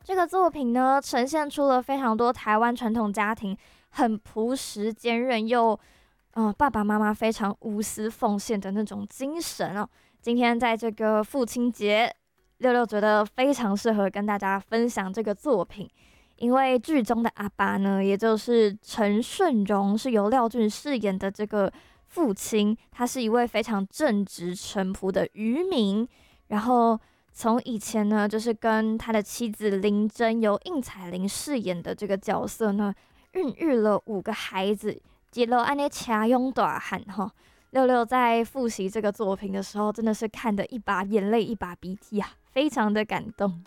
这个作品呢，呈现出了非常多台湾传统家庭很朴实、坚韧又爸爸妈妈非常无私奉献的那种精神哦。今天在这个父亲节，六六觉得非常适合跟大家分享这个作品，因为剧中的阿爸呢，也就是陈顺荣，是由廖俊饰演的这个父亲，他是一位非常正直淳朴的渔民，然后从以前呢，就是跟他的妻子林真由应采玲饰演的这个角色呢，孕育了5个孩子，结了安尼家拥大汉哈。六六在复习这个作品的时候，真的是看得一把眼泪一把鼻涕啊，非常的感动。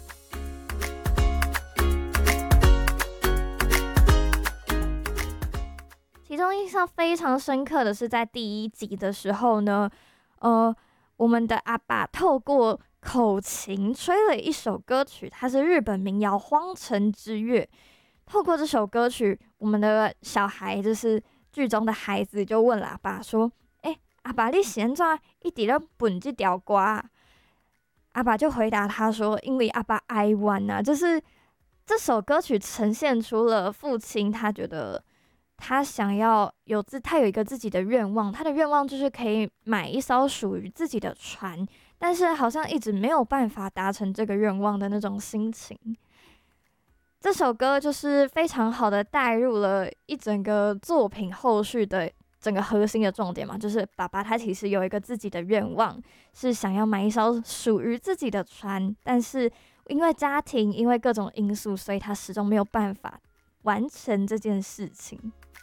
其中印象非常深刻的是在第1集的时候呢，我们的阿爸透过口琴吹了一首歌曲，它是日本民谣《荒城之月》。透过这首歌曲，我们的小孩就是剧中的孩子就问了阿爸说：阿爸你现在一直在本这条歌啊？阿爸就回答他说：因为阿爸哀怨啊，就是这首歌曲呈现出了父亲他觉得他想要他有一个自己的愿望，他的愿望就是可以买一艘属于自己的船，但是好像一直没有办法达成这个愿望的那种心情。这首歌就是非常好的带入了一整个作品后续的整个核心的重点嘛，就是爸爸他其实有一个自己的愿望，是想要买一艘属于自己的船，但是因为家庭，因为各种因素，所以他始终没有办法完成这件事情。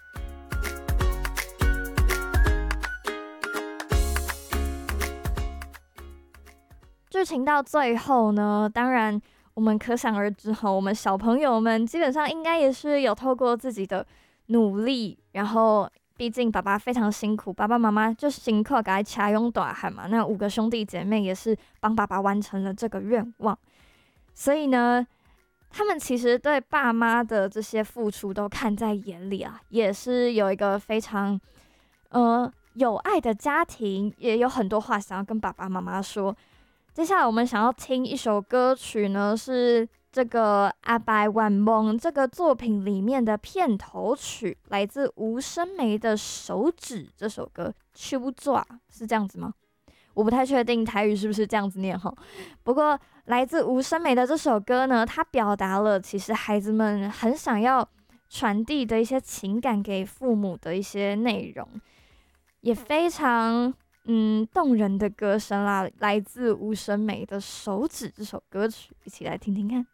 剧情到最后呢，当然我们可想而知我们小朋友们基本上应该也是有透过自己的努力，然后毕竟爸爸非常辛苦，爸爸妈妈就辛苦给他掐用大汉嘛，那5个兄弟姐妹也是帮爸爸完成了这个愿望，所以呢，他们其实对爸妈的这些付出都看在眼里啊，也是有一个非常有爱的家庭，也有很多话想要跟爸爸妈妈说。接下来我们想要听一首歌曲呢，是这个《阿爸愿梦》这个作品里面的片头曲，来自吴声梅的《手指》这首歌。手爪是这样子吗？我不太确定台语是不是这样子念哈。不过来自吴声梅的这首歌呢，它表达了其实孩子们很想要传递的一些情感给父母的一些内容，也非常动人的歌声啦，来自吴声梅的《手指》这首歌曲，一起来听听看。